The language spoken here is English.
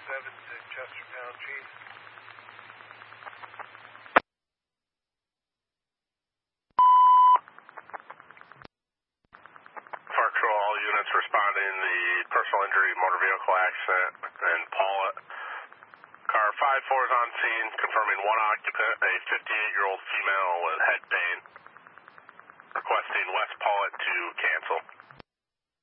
to Chestertown, Chief. Fire Patrol, all units responding the personal injury motor vehicle accident in Paulet. Car 5-4 is on scene, confirming one occupant, a 58-year-old female with head pain. Requesting West Paulet to cancel.